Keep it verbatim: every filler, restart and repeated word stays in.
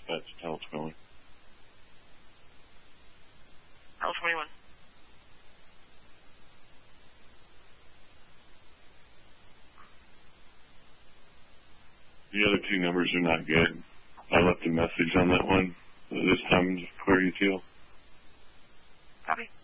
That's L twenty-one. L twenty-one. The other two numbers are not good. I left a message on that one. This time, just clear you, Teal. Copy.